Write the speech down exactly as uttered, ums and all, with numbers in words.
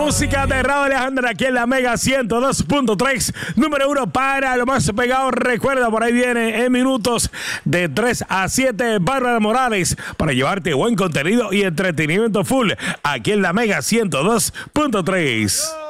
música de Raúl Alejandro aquí en la Mega ciento dos punto tres, número uno para lo más pegado. Recuerda, por ahí viene en minutos de tres a siete Bárbara Morales para llevarte buen contenido y entretenimiento full aquí en la Mega ciento dos punto tres.